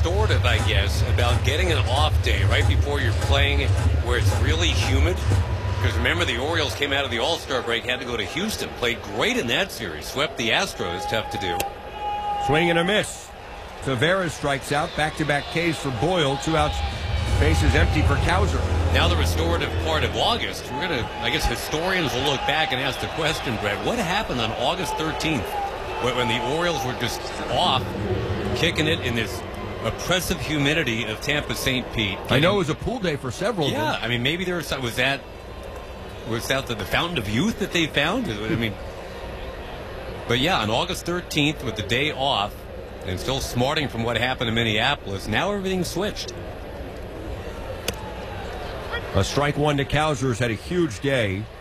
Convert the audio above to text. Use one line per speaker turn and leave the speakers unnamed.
restorative, I guess, about getting an off day right before you're playing where it's really humid. Because remember, the Orioles came out of the All-Star break, had to go to Houston, played great in that series, swept the Astros, tough to do.
Swing and a miss. Tavares strikes out, back-to-back Ks for Boyle, 2 outs, bases empty for Cowser.
Now the restorative part of August, we're going to, I guess historians will look back and ask the question, Brett, what happened on August 13th when the Orioles were just off, kicking it in this oppressive humidity of Tampa St. Pete?
I know it was a pool day for several of them.
Yeah, I mean, maybe there was that the fountain of youth that they found? I mean, but yeah, on August 13th with the day off and still smarting from what happened in Minneapolis, now everything's switched.
A strike one to Cowser's had a huge day.